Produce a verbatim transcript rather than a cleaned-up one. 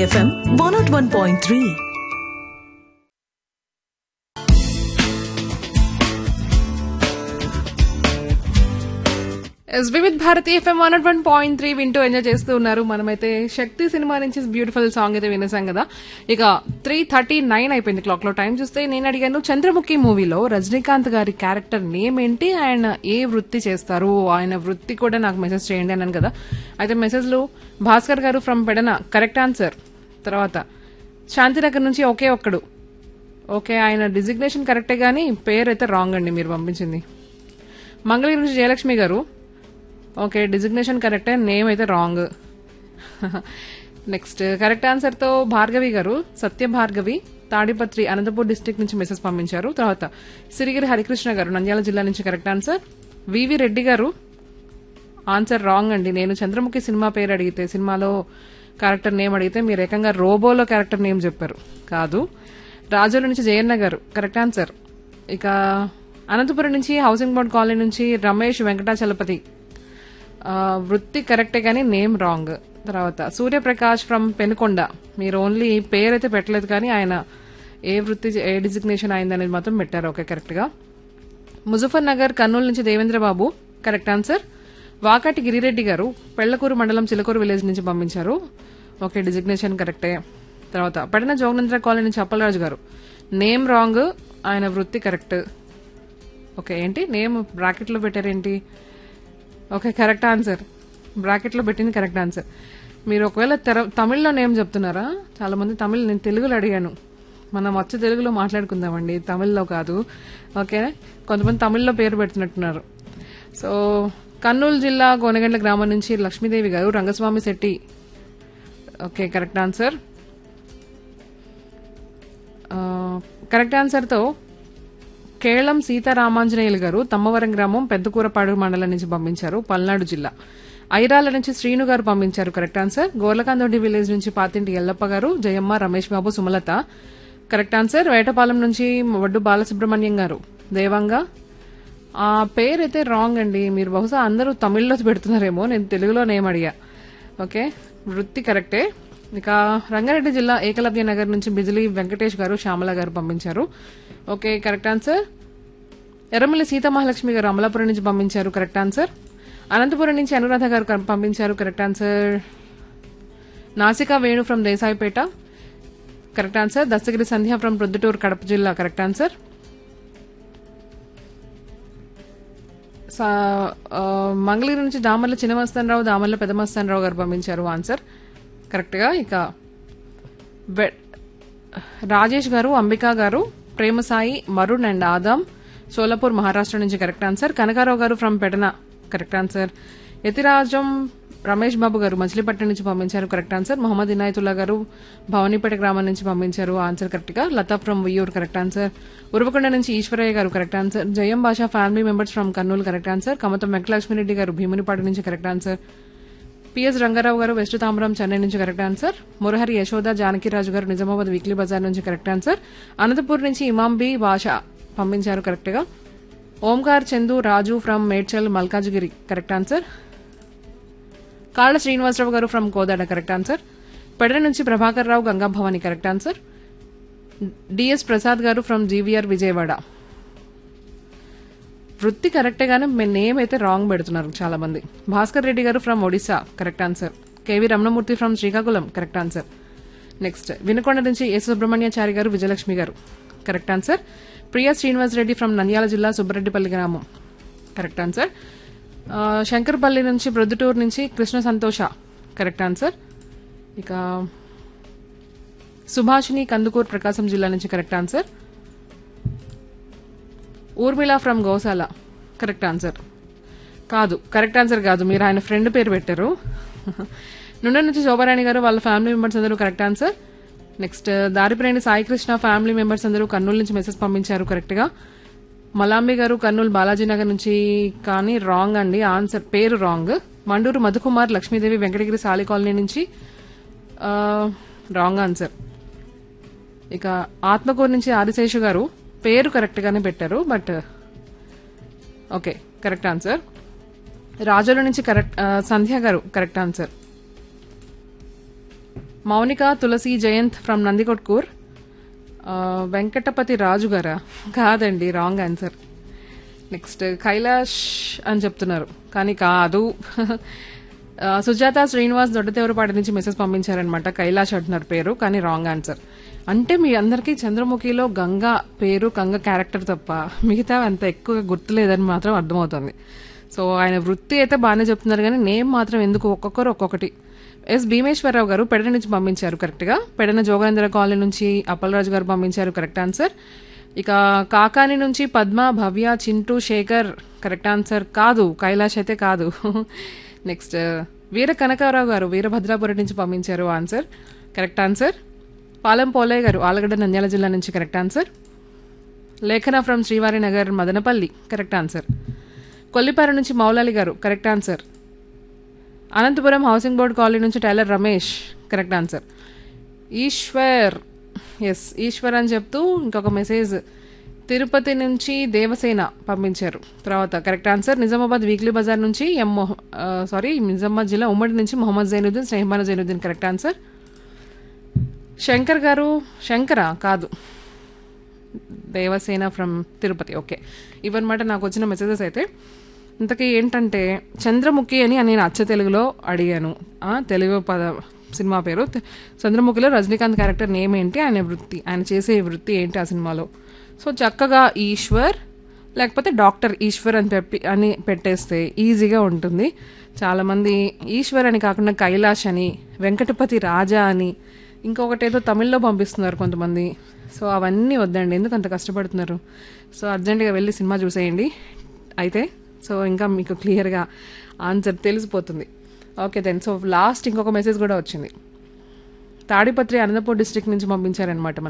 FM one not one point three. Vividh Bharati FM one not one point three వింటూ enjoy చేస్తూ ఉన్నారు. మనమైతే శక్తి cinema నుంచి బ్యూటిఫుల్ సాంగ్ అయితే వినేసాం కదా. ఇక త్రీ థర్టీ నైన్ అయిపోయింది క్లాక్ లో. టైం చూస్తే నేను అడిగాను, చంద్రముఖి మూవీలో రజనీకాంత్ గారి క్యారెక్టర్ నేమ్ ఏంటి, ఆయన ఏ వృత్తి చేస్తారు, ఆయన వృత్తి కూడా నాకు మెసేజ్ చేయండి అన్నాను కదా. అయితే మెసేజ్లు భాస్కర్ గారు ఫ్రమ్ పెడన కరెక్ట్ ఆన్సర్. తర్వాత శాంతినగర్ నుంచి ఒకే ఒక్కడు, ఓకే ఆయన డిజిగ్నేషన్ కరెక్టే గానీ పేరు అయితే రాంగ్ అండి మీరు పంపించింది. మంగళగిరి నుంచి జయలక్ష్మి గారు, ఓకే డిజిగ్నేషన్ కరెక్టే, నేమ్ అయితే రాంగ్. నెక్స్ట్ కరెక్ట్ ఆన్సర్ తో భార్గవి గారు, సత్య భార్గవి తాడిపత్రి అనంతపూర్ డిస్టిక్ నుంచి మెసేజ్ పంపించారు. తర్వాత సిరిగిరి హరికృష్ణ గారు నంద్యాల జిల్లా నుంచి కరెక్ట్ ఆన్సర్. వివి రెడ్డి గారు ఆన్సర్ రాంగ్ అండి, నేను చంద్రముఖి సినిమా పేరు అడిగితే, సినిమాలో క్యారెక్టర్ నేమ్ అడిగితే మీరు ఏకంగా రోబోలో క్యారెక్టర్ నేమ్ చెప్పారు, కాదు. రాజోల నుంచి జయన్న గారు కరెక్ట్ ఆన్సర్. ఇక అనంతపురం నుంచి హౌసింగ్ బోర్డ్ కాలనీ నుంచి రమేష్ వెంకటాచలపతి, వృత్తి కరెక్టే కానీ నేమ్ రాంగ్. తర్వాత సూర్యప్రకాష్ ఫ్రమ్ పెనుకొండ, మీరు ఓన్లీ పేరు అయితే పెట్టలేదు కానీ ఆయన ఏ వృత్తి ఏ డిజిగ్నేషన్ అయిందనేది మాత్రం పెట్టారు, ఓకే కరెక్ట్ గా. ముజఫర్ నగర్ కర్నూలు నుంచి దేవేంద్ర బాబు కరెక్ట్ ఆన్సర్. వాకాటి గిరిరెడ్డి గారు పెళ్లకూరు మండలం చిలకూరు విలేజ్ నుంచి పంపించారు, ఓకే డిజిగ్నేషన్ కరెక్టే. తర్వాత పడిన జోగనంద్ర కాలనీ నుంచి అప్పలరాజు గారు, నేమ్ రాంగ్, ఆయన వృత్తి కరెక్ట్. ఓకే ఏంటి నేమ్ బ్రాకెట్ లో పెట్టారేంటి, ఓకే కరెక్ట్ ఆన్సర్, బ్రాకెట్ లో పెట్టింది కరెక్ట్ ఆన్సర్. మీరు ఒకవేళ తమిళ్లో నేమ్ చెప్తున్నారా, చాలా మంది తమిళ్, నేను తెలుగులో అడిగాను, మనం వచ్చి తెలుగులో మాట్లాడుకుందామండి, తమిళ్లో కాదు, ఓకే. కొంతమంది తమిళ్లో పేరు పెడుతున్నట్టున్నారు. సో కర్నూలు జిల్లా గోనగండ్ల గ్రామం నుంచి లక్ష్మీదేవి గారు Rangaswamy Shetty, okay correct answer. Correct answer తో కేళం సీతారామాంజనేయులు గారు తమ్మవరం గ్రామం పెద్దకూరపాడు మండలం నుంచి పంపించారు, పల్నాడు జిల్లా. ఐరాల నుంచి శ్రీను గారు పంపించారు కరెక్ట్ ఆన్సర్. గోర్లకాందొడ్డి విలేజ్ నుంచి పాతింటి ఎల్లప్ప గారు, జయమ్మ, రమేష్ బాబు, సుమలత కరెక్ట్ ఆన్సర్. వేటపాలెం నుంచి వడ్డు బాలసుబ్రహ్మణ్యం గారు దేవంగా, ఆ పేరైతే రాంగ్ అండి, మీరు బహుశా అందరూ తమిళ్లో పెడుతున్నారేమో, నేను తెలుగులో నేమ్ అడిగా, ఓకే వృత్తి కరెక్టే. ఇక రంగారెడ్డి జిల్లా ఏకలవ్య నగర్ నుంచి బిజిలీ వెంకటేష్ గారు, శ్యామల గారు పంపించారు, okay correct answer. Erramalli Sitamahalakshmi గారు అమలాపురం నుంచి పంపించారు కరెక్ట్ ఆన్సర్. అనంతపురం నుంచి అనురాధ గారు పంపించారు కరెక్ట్ ఆన్సర్. నాసికా Venu from Desaipet correct answer. Dastagiri Sandhya from Proddatur Kadapa జిల్లా కరెక్ట్ ఆన్సర్. మంగళగిరి నుంచి దామర్ల చిన్నమస్తానరావు, దామర్ల పెదమస్తానరావు గారు పంపించారు ఆన్సర్ కరెక్ట్ గా. ఇక రాజేష్ గారు, అంబికా గారు, ప్రేమసాయి, మరుణ్ అండ్ ఆదాం సోలాపూర్ మహారాష్ట్ర నుంచి కరెక్ట్ ఆన్సర్. కనకారావు గారు from Pedana correct answer. Yatirajam Ramesh Babu గారు మచిలీపట్నం నుంచి పంపించారు కరెక్ట్ ఆన్సర్. మొహమ్మద్ ఇనాయతుల్లా గారు భవానీపేట గ్రామం నుంచి పంపించారు ఆన్సర్ కరెక్ట్ గా. Lata from వియ్యూర్ correct answer. Uravakonda నుంచి ఈశ్వరయ్య గారు కరెక్ట్ ఆన్సర్. జయం భాషా family members from Kurnool correct answer. Kamatham Venkatalakshmi Reddy గారు భీమునిపాడు నుంచి కరెక్ట్ ఆన్సర్. పిఎస్ రంగారావు గారు వెస్ట్ తాంబరం చెన్నై నుంచి కరెక్ట్ ఆన్సర్. మురహరి యశోద జానకిరాజు గారు నిజామాబాద్ వీక్లీ బజార్ నుంచి కరెక్ట్ ఆన్సర్. అనంతపూర్ నుంచి ఇమాంబి భాష పంపించారు కరెక్ట్ గా. ఓంకార్ చందు రాజు from Medchal Malkajgiri correct answer. కాళ్ల శ్రీనివాసరావు గారు ఫ్రమ్ కోదాడ కరెక్ట్ ఆన్సర్. పెడర నుంచి Prabhakar Rao Gangabhavani correct answer. DS Prasad గారు ఫ్రమ్ జీవీఆర్ విజయవాడ. వృత్తి కరెక్టే గానీ మీ నేమ్ అయితే రాంగ్ పెడుతున్నారు చాలా మంది. భాస్కర్ రెడ్డి గారు from Odisha correct answer. KV Ramanamurthy from Srikakulam correct answer. Next Vinukonda నుంచి ఎస్ సుబ్రహ్మణ్యాచారి గారు, విజయలక్ష్మి గారు correct answer. Priya Srinivas Reddy from Nandyal జిల్లా సుబ్బరెడ్డిపల్లి గ్రామం కరెక్ట్ ఆన్సర్. శంకర్పల్లి నుంచి ప్రొద్దుటూరు నుంచి కృష్ణ సంతోష కరెక్ట్ ఆన్సర్. ఇక సుభాషిని కందుకూరు ప్రకాశం జిల్లా నుంచి correct answer. Urmila from Goshala correct answer కాదు, కరెక్ట్ ఆన్సర్ కాదు, మీరు ఆయన ఫ్రెండ్ పేరు పెట్టారు. నుండ నుంచి శోభారాణి గారు వాళ్ళ ఫ్యామిలీ మెంబర్స్ అందరూ correct answer. Next దారిప్రేణి Saikrishna family members అందరూ కర్నూలు నుంచి మెసేజ్ పంపించారు కరెక్ట్ గా. మలాంబి గారు కర్నూలు బాలాజీనగర్ నుంచి కానీ రాంగ్ అండి, ఆన్సర్ పేరు రాంగ్. మండూరు మధుకుమార్ లక్ష్మీదేవి వెంకటగిరి సాలి కాలనీ నుంచి రాంగ్ ఆన్సర్. ఇక ఆత్మకూరు నుంచి ఆదిశేషు గారు పేరు కరెక్ట్ గానే పెట్టారు బట్ ఓకే కరెక్ట్ ఆన్సర్. రాజుల నుంచి కరెక్ట్ సంధ్య గారు correct answer. Mounika Tulasi Jayant from Nandikotkur. ఆ, వెంకటపతి రాజు గారా? కాదండి, రాంగ్ ఆన్సర్. నెక్స్ట్ కైలాష్ అని చెప్తున్నారు కానీ కాదు. ఆ, సుజాత శ్రీనివాస్ దొడ్డతెవరపాటి నుంచి మెసేజ్ పంపించారనమాట. కైలాష్ అంటున్నారు పేరు, కానీ రాంగ్ ఆన్సర్. అంటే మీ అందరికీ చంద్రముఖిలో గంగా పేరు, గంగ క్యారెక్టర్ తప్ప మిగతా అంత ఎక్కువగా గుర్తులేదని మాత్రం అర్థమవుతుంది. సో ఆయన వృత్తి అయితే బాగానే చెప్తున్నారు కానీ నేమ్ మాత్రం ఎందుకు ఒక్కొక్కరు ఒక్కొక్కటి. ఎస్ భీమేశ్వరరావు గారు పెడన నుంచి పంపించారు కరెక్ట్ గా. పెడన జోగేంద్ర కాలనీ నుంచి అప్పలరాజు గారు పంపించారు కరెక్ట్ ఆన్సర్. ఇక కాకాని నుంచి పద్మ, భవ్య, చింటూ, శేఖర్ కరెక్ట్ ఆన్సర్. కాదు, కైలాష్ అయితే కాదు. నెక్స్ట్ వీర కనకారావు గారు వీరభద్రాపురం నుంచి పంపించారు answer correct answer. Palem Polayya గారు ఆలగడ్డ నంద్యాల జిల్లా నుంచి కరెక్ట్ ఆన్సర్. లేఖన ఫ్రమ్ శ్రీవారి నగర్ మదనపల్లి కరెక్ట్ ఆన్సర్. కొల్లిపార నుంచి మౌలాలి గారు correct answer. Anantapuram housing board colony నుంచి tailor Ramesh correct answer. Eshwar, yes Eshwar అని చెప్తూ ఇంకొక మెసేజ్ తిరుపతి నుంచి దేవసేన పంపించారు. తర్వాత correct answer. Nizamabad weekly Bazar నుంచి ఎం మొహ- ఆ, సారీ నిజామాబాద్ జిల్లా ఉమ్మడి నుంచి మొహమ్మద్ జైనుద్దీన్, స్నేహమాన జైనుద్దీన్ కరెక్ట్ ఆన్సర్. శంకర్ గారు, శంకరా? కాదు, దేవసేన ఫ్రమ్ తిరుపతి. ఓకే, ఇవన్నమాట నాకు వచ్చిన మెసేజెస్. అయితే ఇంతకీ ఏంటంటే చంద్రముఖి అని నేను అచ్చ తెలుగులో అడిగాను. ఆ, తెలుగు పద సినిమా పేరు తె- చంద్రముఖిలో రజనీకాంత్ క్యారెక్టర్ నేమ్ ఏంటి, ఆయన వృత్తి, ఆయన చేసే వృత్తి ఏంటి ఆ సినిమాలో. సో చక్కగా ఈశ్వర్ లేకపోతే డాక్టర్ ఈశ్వర్ అని పెట్టి అని పెట్టేస్తే ఈజీగా ఉంటుంది. చాలామంది ఈశ్వర్ అని కాకుండా కైలాష్ అని, వెంకటపతి రాజా అని, ఇంకొకటి ఏదో తమిళ్లో పంపిస్తున్నారు కొంతమంది. సో అవన్నీ వద్దండి, ఎందుకు అంత కష్టపడుతున్నారు. సో అర్జెంటుగా వెళ్ళి సినిమా చూసేయండి అయితే. సో ఇంకా మీకు క్లియర్గా ఆన్సర్ తెలిసిపోతుంది. Okay then. సో లాస్ట్ ఇంకొక మెసేజ్ కూడా వచ్చింది. తాడిపత్రి అనంతపూర్ డిస్ట్రిక్ట్ నుంచి పంపించారనమాట.